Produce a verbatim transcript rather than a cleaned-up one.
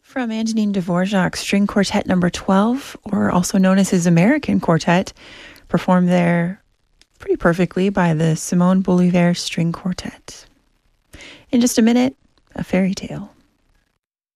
From Antonin Dvorak's String Quartet number twelve, or also known as his American Quartet, performed there pretty perfectly by the Simon Bolivar String Quartet. In just a minute, a fairy tale.